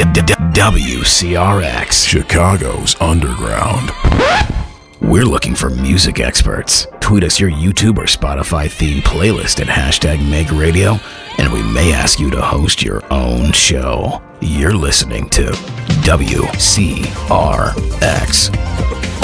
WCRX, Chicago's Underground. We're looking for music experts. Tweet us your YouTube or Spotify themed playlist at #MegRadio, and we may ask you to host your own show. You're listening to WCRX.